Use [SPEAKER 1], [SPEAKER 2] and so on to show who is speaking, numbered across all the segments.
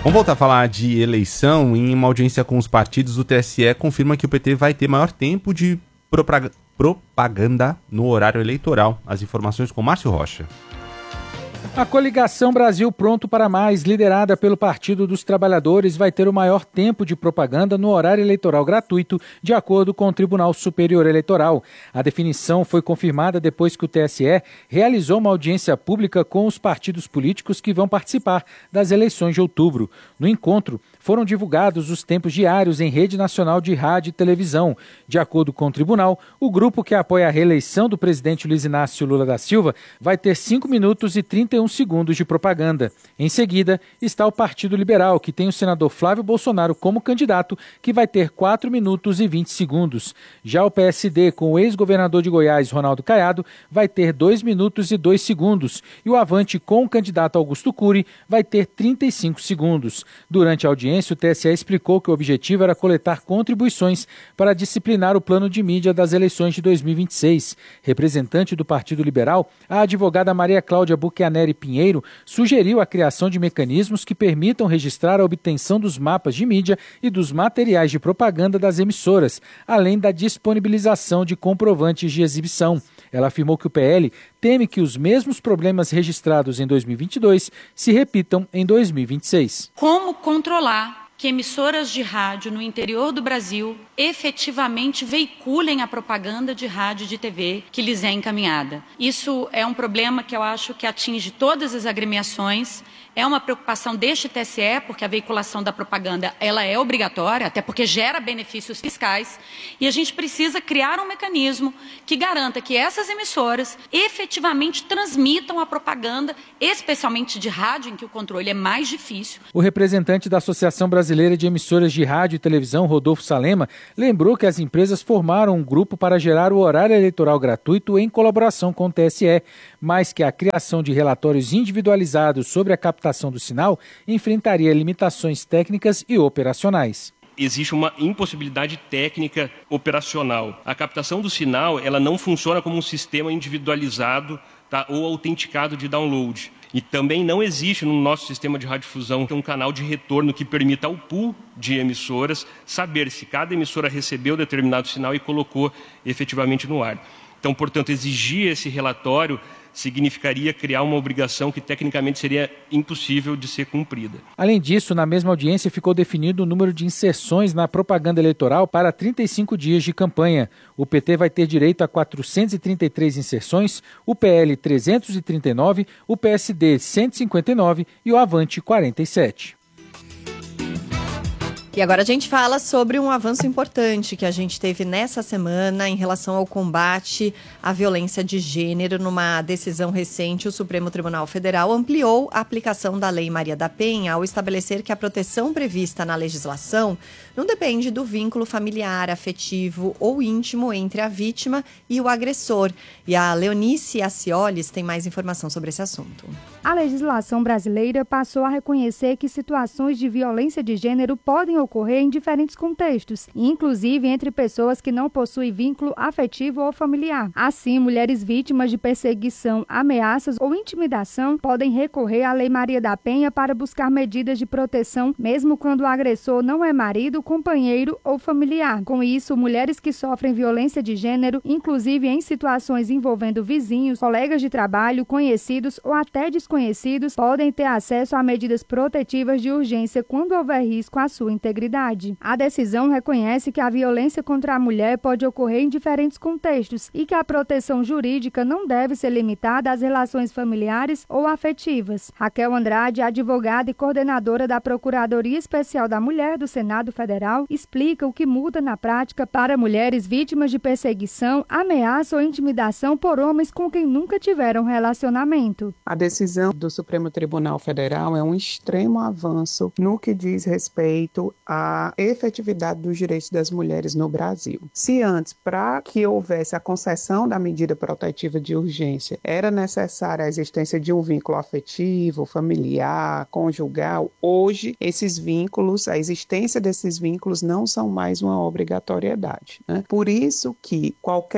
[SPEAKER 1] Vamos voltar a falar de eleição. Em uma audiência com os partidos, o TSE confirma que o PT vai ter maior tempo de propaganda no horário eleitoral. As informações com Márcio Rocha.
[SPEAKER 2] A coligação Brasil Pronto para Mais, liderada pelo Partido dos Trabalhadores, vai ter o maior tempo de propaganda no horário eleitoral gratuito, de acordo com o Tribunal Superior Eleitoral. A definição foi confirmada depois que o TSE realizou uma audiência pública com os partidos políticos que vão participar das eleições de outubro. No encontro, foram divulgados os tempos diários em rede nacional de rádio e televisão. De acordo com o tribunal, o grupo que apoia a reeleição do presidente Luiz Inácio Lula da Silva vai ter 5 minutos e 31 segundos de propaganda. Em seguida, está o Partido Liberal, que tem o senador Flávio Bolsonaro como candidato, que vai ter 4 minutos e 20 segundos. Já o PSD, com o ex-governador de Goiás, Ronaldo Caiado, vai ter 2 minutos e 2 segundos. E o Avante, com o candidato Augusto Cury, vai ter 35 segundos. Durante a audiência, o TSE explicou que o objetivo era coletar contribuições para disciplinar o plano de mídia das eleições de 2026. Representante do Partido Liberal, a advogada Maria Cláudia Buchianeri Pinheiro sugeriu a criação de mecanismos que permitam registrar a obtenção dos mapas de mídia e dos materiais de propaganda das emissoras, além da disponibilização de comprovantes de exibição. Ela afirmou que o PL teme que os mesmos problemas registrados em 2022 se repitam em 2026.
[SPEAKER 3] Como controlar que emissoras de rádio no interior do Brasil efetivamente veiculem a propaganda de rádio e de TV que lhes é encaminhada? Isso é um problema que eu acho que atinge todas as agremiações. É uma preocupação deste TSE, porque a veiculação da propaganda ela é obrigatória, até porque gera benefícios fiscais, e a gente precisa criar um mecanismo que garanta que essas emissoras efetivamente transmitam a propaganda, especialmente de rádio, em que o controle é mais difícil.
[SPEAKER 2] O representante da Associação Brasileira de Emissoras de Rádio e Televisão, Rodolfo Salema, lembrou que as empresas formaram um grupo para gerar o horário eleitoral gratuito em colaboração com o TSE, mas que a criação de relatórios individualizados sobre a captação do sinal enfrentaria limitações técnicas e operacionais.
[SPEAKER 4] Existe uma impossibilidade técnica operacional. A captação do sinal ela não funciona como um sistema individualizado, tá, ou autenticado de download. E também não existe no nosso sistema de radiodifusão um canal de retorno que permita ao pool de emissoras saber se cada emissora recebeu determinado sinal e colocou efetivamente no ar. Então, portanto, exigir esse relatório significaria criar uma obrigação que tecnicamente seria impossível de ser cumprida.
[SPEAKER 2] Além disso, na mesma audiência ficou definido o número de inserções na propaganda eleitoral para 35 dias de campanha. O PT vai ter direito a 433 inserções, o PL 339, o PSD 159 e o Avante 47.
[SPEAKER 5] E agora a gente fala sobre um avanço importante que a gente teve nessa semana em relação ao combate à violência de gênero. Numa decisão recente, o Supremo Tribunal Federal ampliou a aplicação da Lei Maria da Penha ao estabelecer que a proteção prevista na legislação não depende do vínculo familiar, afetivo ou íntimo entre a vítima e o agressor. E a Leonice Aciolis tem mais informação sobre esse assunto.
[SPEAKER 6] A legislação brasileira passou a reconhecer que situações de violência de gênero podem ocorrer em diferentes contextos, inclusive entre pessoas que não possuem vínculo afetivo ou familiar. Assim, mulheres vítimas de perseguição, ameaças ou intimidação podem recorrer à Lei Maria da Penha para buscar medidas de proteção, mesmo quando o agressor não é marido, companheiro ou familiar. Com isso, mulheres que sofrem violência de gênero, inclusive em situações envolvendo vizinhos, colegas de trabalho, conhecidos ou até desconhecidos, podem ter acesso a medidas protetivas de urgência quando houver risco à sua integridade. A decisão reconhece que a violência contra a mulher pode ocorrer em diferentes contextos e que a proteção jurídica não deve ser limitada às relações familiares ou afetivas. Raquel Andrade, advogada e coordenadora da Procuradoria Especial da Mulher do Senado Federal, explica o que muda na prática para mulheres vítimas de perseguição, ameaça ou intimidação por homens com quem nunca tiveram relacionamento.
[SPEAKER 7] A decisão do Supremo Tribunal Federal é um extremo avanço no que diz respeito à efetividade dos direitos das mulheres no Brasil. Se antes, para que houvesse a concessão da medida protetiva de urgência, era necessária a existência de um vínculo afetivo, familiar, conjugal, hoje esses vínculos, a existência desses vínculos não são mais uma obrigatoriedade, né? Por isso que qualquer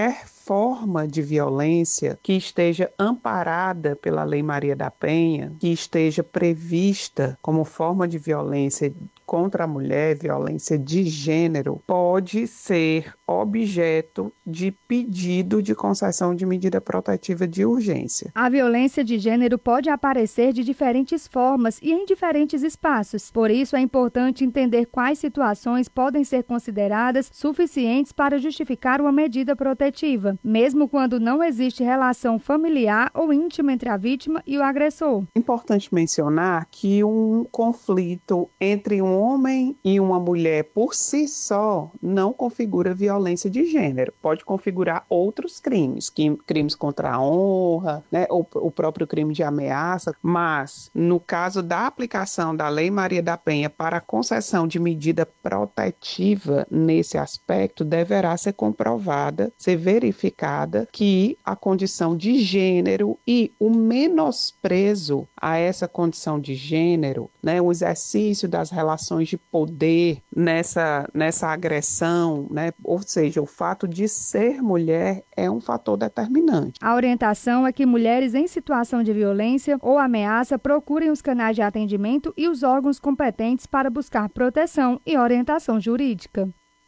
[SPEAKER 7] forma de violência que esteja amparada pela Lei Maria da Penha, que esteja prevista como forma de violência contra a mulher, violência de gênero, pode ser objeto de pedido de concessão de medida protetiva de urgência.
[SPEAKER 6] A violência de gênero pode aparecer de diferentes formas e em diferentes espaços. Por isso, é importante entender quais situações podem ser consideradas suficientes para justificar uma medida protetiva, mesmo quando não existe relação familiar ou íntima entre a vítima e o agressor.
[SPEAKER 7] Importante mencionar que um conflito entre um homem e uma mulher por si só não configura violência de gênero. Pode configurar outros crimes, crimes contra a honra, né, ou o próprio crime de ameaça, mas no caso da aplicação da Lei Maria da Penha para a concessão de medida protetiva nesse aspecto, deverá ser comprovada, ser verificada que a condição de gênero e o menosprezo a essa condição de gênero, né, o exercício das relações de poder nessa agressão, né, ou seja, o fato de ser mulher é um fator determinante.
[SPEAKER 6] A orientação é que mulheres em situação de violência ou ameaça procurem os canais de atendimento e os órgãos competentes para buscar proteção e orientação jurídica.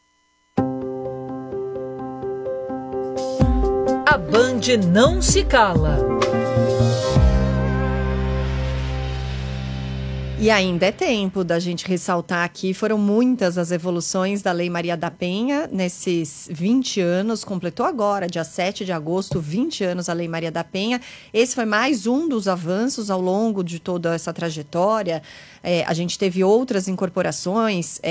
[SPEAKER 8] A Band não se cala.
[SPEAKER 5] E ainda é tempo da gente ressaltar aqui, foram muitas as evoluções da Lei Maria da Penha nesses 20 anos, completou agora, dia 7 de agosto, 20 anos a Lei Maria da Penha. Esse foi mais um dos avanços ao longo de toda essa trajetória. A gente teve outras incorporações,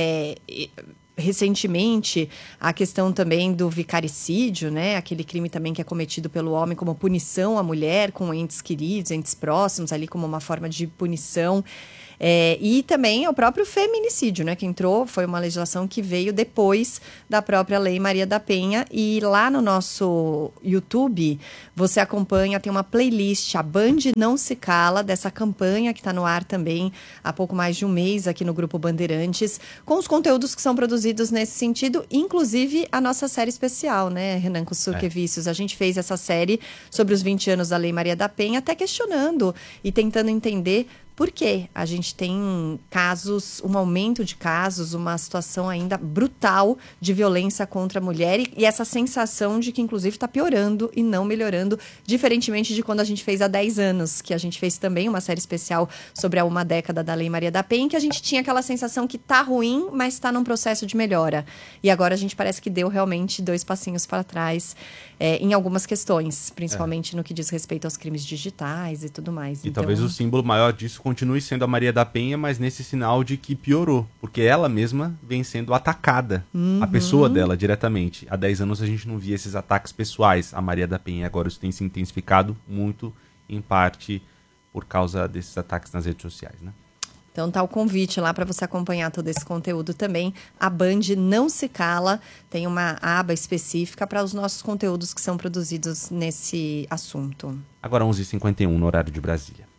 [SPEAKER 5] recentemente, a questão também do vicaricídio, né? Aquele crime também que é cometido pelo homem como punição à mulher, com entes queridos, entes próximos, ali como uma forma de punição. E também o próprio feminicídio, né? Que entrou, foi uma legislação que veio depois da própria Lei Maria da Penha. E lá no nosso YouTube, você acompanha, tem uma playlist, a Band Não Se Cala, dessa campanha que está no ar também há pouco mais de um mês aqui no Grupo Bandeirantes, com os conteúdos que são produzidos nesse sentido, inclusive a nossa série especial, né, Renan Kussurke Vícios. A gente fez essa série sobre os 20 anos da Lei Maria da Penha, até questionando e tentando entender por quê? A gente tem casos, um aumento de casos, uma situação ainda brutal de violência contra a mulher e essa sensação de que, inclusive, está piorando e não melhorando, diferentemente de quando a gente fez há 10 anos, que a gente fez também uma série especial sobre uma década da Lei Maria da Penha, que a gente tinha aquela sensação que está ruim, mas está num processo de melhora. E agora a gente parece que deu realmente 2 passinhos para trás em algumas questões, principalmente no que diz respeito aos crimes digitais e tudo mais.
[SPEAKER 1] E
[SPEAKER 5] então,
[SPEAKER 1] talvez o símbolo maior disso continue sendo a Maria da Penha, mas nesse sinal de que piorou, porque ela mesma vem sendo atacada, a pessoa dela diretamente. Há 10 anos a gente não via esses ataques pessoais à Maria da Penha, agora isso tem se intensificado muito, em parte por causa desses ataques nas redes sociais, né?
[SPEAKER 5] Então tá o convite lá para você acompanhar todo esse conteúdo também. A Band Não Se Cala, tem uma aba específica para os nossos conteúdos que são produzidos nesse assunto.
[SPEAKER 1] Agora 11h51 no horário de Brasília.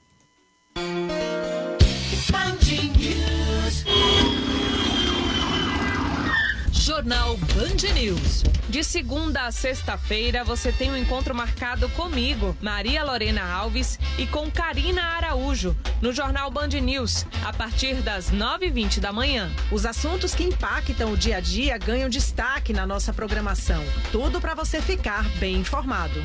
[SPEAKER 8] Jornal Band News. De segunda a sexta-feira, você tem um encontro marcado comigo, Maria Lorena Alves, e com Karina Araújo, no Jornal Band News, a partir das 9h20 da manhã. Os assuntos que impactam o dia a dia ganham destaque na nossa programação. Tudo para você ficar bem informado.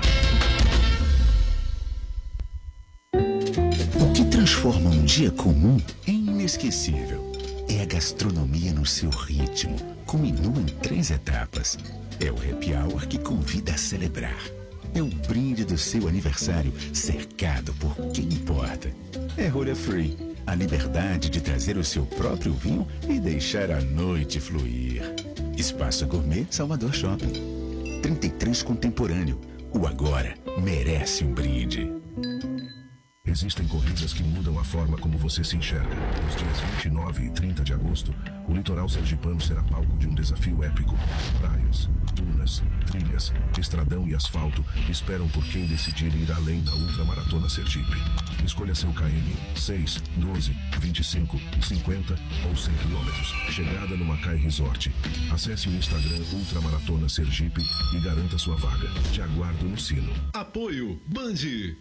[SPEAKER 9] O que transforma um dia comum em inesquecível é a gastronomia no seu ritmo, com menu em 3 etapas. É o happy hour que convida a celebrar. É o brinde do seu aniversário cercado por quem importa. É rolha free, a liberdade de trazer o seu próprio vinho e deixar a noite fluir. Espaço Gourmet Salvador Shopping. 33 Contemporâneo. O agora merece um brinde.
[SPEAKER 10] Existem corridas que mudam a forma como você se enxerga. Nos dias 29 e 30 de agosto, o litoral sergipano será palco de um desafio épico. Praias, dunas, trilhas, estradão e asfalto esperam por quem decidir ir além da Ultramaratona Sergipe. Escolha seu KM, 6, 12, 25, 50 ou 100 km. Chegada no Macai Resort. Acesse o Instagram Ultramaratona Sergipe e garanta sua vaga. Te aguardo no sino.
[SPEAKER 11] Apoio Band.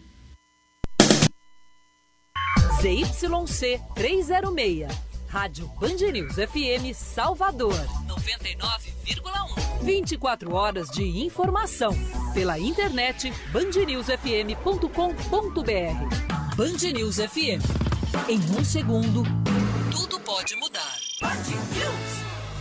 [SPEAKER 12] ZYC 306. Rádio Band News FM Salvador. 99,1. 24 horas de informação. Pela internet bandnewsfm.com.br. Band News FM. Em um segundo, tudo pode mudar. Band News.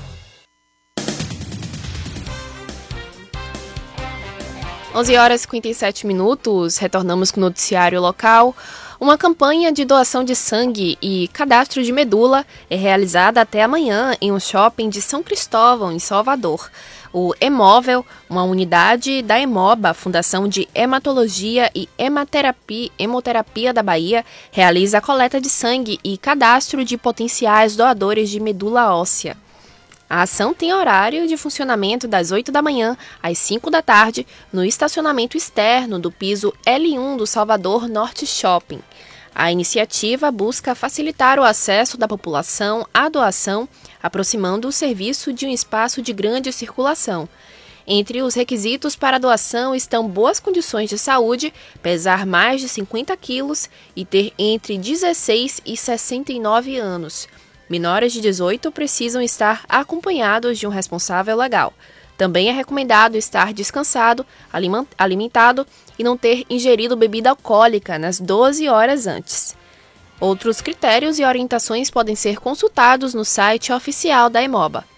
[SPEAKER 13] Onze horas e 57 minutos, retornamos com o noticiário local. Uma campanha de doação de sangue e cadastro de medula é realizada até amanhã em um shopping de São Cristóvão, em Salvador. O Hemóvel, uma unidade da Hemoba, Fundação de Hematologia e Hemoterapia da Bahia, realiza a coleta de sangue e cadastro de potenciais doadores de medula óssea. A ação tem horário de funcionamento das 8 da manhã às 5 da tarde no estacionamento externo do piso L1 do Salvador Norte Shopping. A iniciativa busca facilitar o acesso da população à doação, aproximando o serviço de um espaço de grande circulação. Entre os requisitos para a doação estão boas condições de saúde, pesar mais de 50 quilos e ter entre 16 e 69 anos. Menores de 18 precisam estar acompanhados de um responsável legal. Também é recomendado estar descansado, alimentado e não ter ingerido bebida alcoólica nas 12 horas antes. Outros critérios e orientações podem ser consultados no site oficial da Hemoba.